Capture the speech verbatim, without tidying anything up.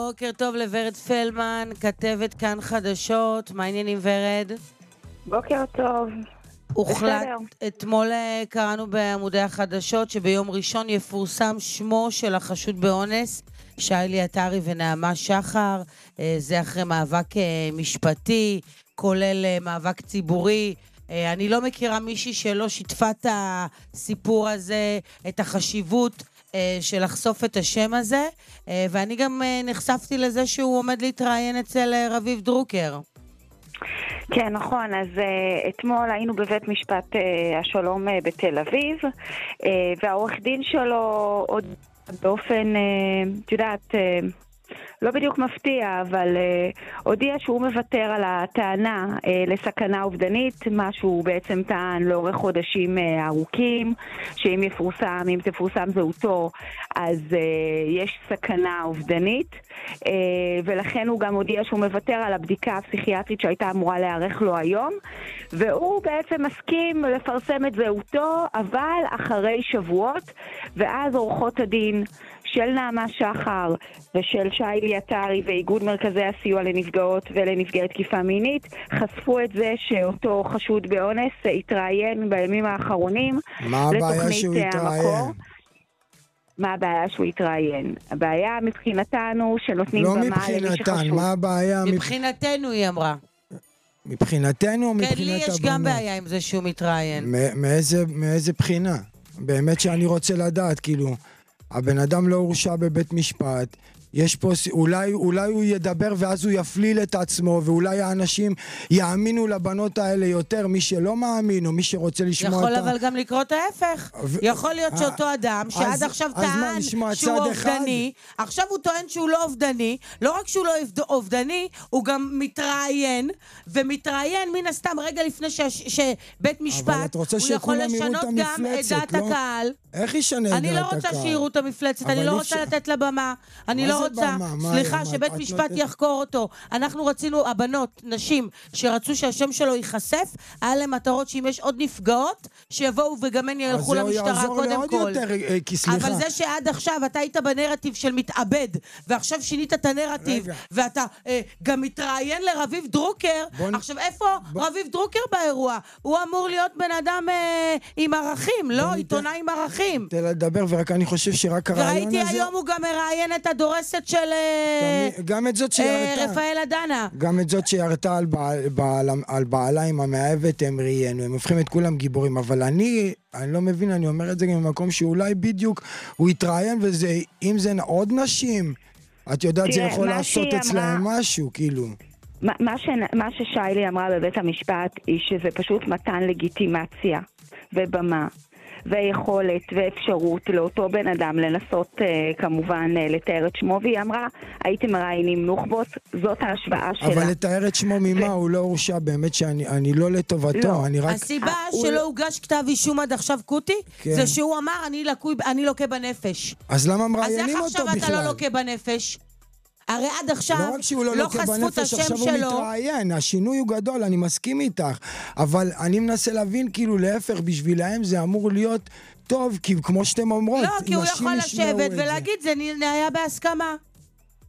בוקר טוב לוורד פלמן, כתבת כאן חדשות. מה העניינים ורד? בוקר טוב. הוחלט, בסדר. אתמול קראנו בעמודי החדשות שביום ראשון יפורסם שמו של החשוד באונס, שיילי עטרי ונעמה שחר. זה אחרי מאבק משפטי, כולל מאבק ציבורי. אני לא מכירה מישהי שלא שיתפה את הסיפור הזה, את החשיבות של לחשוף את השם הזה, ואני גם נחשפתי לזה שהוא עומד להתראיין אצל רביב דרוקר. כן, נכון. אז uh, אתמול היינו בבית משפט uh, השלום uh, בתל אביב, uh, והעורך דין שלו עוד באופן, uh, את יודעת, uh, לא בדיוק מפתיע, אבל uh, הודיע שהוא מוותר על הטענה uh, לסכנה אובדנית, מה שהוא בעצם טען לאורך חודשים uh, ארוכים, שאם יפורסם, אם תפורסם זהותו, אז uh, יש סכנה אובדנית, uh, ולכן הוא גם הודיע שהוא מוותר על הבדיקה הפסיכיאטרית שהייתה אמורה להיערך לו היום, והוא בעצם מסכים לפרסם את זהותו, אבל אחרי שבועות, ואז עורכות הדין של נעמה שחר ושל שיילי עטרי ואיגוד מרכזי הסיוע לנפגעות ולנפגעי תקיפה מינית חשפו את זה שאותו חשוד באונס התראיין בימים האחרונים לתוכנית המקור. מה הבעיה שהוא התראיין? הבעיה מבחינתנו שנותנים לא במה למי מבחינתן, שחשוב. מה הבעיה? מבחינתנו היא אמרה. מבחינתנו או מבחינת כן, לי יש גם בעיה עם זה שהוא מתראיין. מ- מאיזה, מאיזה בחינה? באמת שאני רוצה לדעת, כאילו, הבן אדם לא הורשע בבית משפט, יש פה, אולי, אולי הוא ידבר ואז הוא יפליל את עצמו, ואולי האנשים יאמינו לבנות האלה יותר, מי שלא מאמין, או מי שרוצה לשמוע יכול אותה. אבל גם לקרות ההפך. ו- יכול להיות שאותו אדם, שעד אז- עכשיו אז מה, טען נשמע שהוא צד אחד? אובדני, עכשיו הוא טוען שהוא לא אובדני, לא רק שהוא לא אובדני, הוא גם מתראיין, ומתראיין מן הסתם רגע לפני ש- שבית משפט, את רוצה הוא יכול שכולם יראו את לשנות גם את המפלצת, דעת לא? הקהל. איך ישנה את דעת אני הקהל? לא רוצה שיראו את המפלצת, אבל אני לא אי רוצה אפשר- לתת לה במה, אני מה לא זה רוצה, במה? מה- סליחה, מה- שבית את משפט נותנת- יחקור אותו. אנחנו רצינו, הבנות, נשים, שרצו שהשם שלו ייחשף, היה להם מטרות שאם יש עוד נפגעות, שיבואו וגם הן ילכו למשטרה קודם כל. יותר, אה, כי סליחה. אבל זה שעד עכשיו אתה היית בנרטיב של מתאבד, ועכשיו שינית את הנרטיב, רגע. ואתה אה, גם מתראיין לרביב דרוקר, בוא נ- עכשיו איפה בוא- רביב דרוקר באירוע? הוא אמור להיות בן אדם אה, עם ערכים, לא? ניתן- עיתונאי עם ערכים. תן לה לדבר, ורק אני חושב שרק הרעיון הזה... וראיתי היום הוא גם מראיין את הדורסת של אה, תמי- גם את זאת אה, שירתה. רפאל אדנה. גם את זאת שירתה על, בעל, בעל, על בעלה עם המאהבת הם ראיינו, הם הופכים את כולם גיבורים, אבל אני, אני לא מבין, אני אומר את זה גם במקום שאולי בדיוק הוא יתראיין, וזה, אם זה עוד נשים, את יודעת, זה תראה, יכול מה לעשות שהיא אצלהם אמרה- משהו, כאילו. מה, מה, ש, מה ששיילי אמרה בבית המשפט היא שזה פשוט מתן לגיטימציה ובמה ויכולת ואפשרות לאותו בן אדם לנסות uh, כמובן uh, לתאר את שמו, והיא אמרה, הייתם מראיינים נוח'בות, זאת ההשוואה שלה. אבל לתאר את שמו ממה, הוא לא הורשע, באמת שאני אני לא לטובתו, לא. אני רק... הסיבה הוא- שלא הוגש כתב אישום עד עכשיו קוטי, כן. זה שהוא אמר אני לקוי, אני לוקה בנפש. אז למה אז מראיינים איך אותו עכשיו אתה לא בכלל? לוקה בנפש? הרי עד עכשיו לא רק שהוא לא לא לוקה חשפו את בנפש, השם עכשיו הוא שלו. מתראיין, השינוי הוא גדול, אני מסכים איתך, אבל אני מנסה להבין, כאילו להפך, בשבילהם זה אמור להיות טוב, כי כמו שאתם אומרות, לא, כי הוא נשים יכול ישמעו לשבת את זה. ולהגיד זה היה בהסכמה.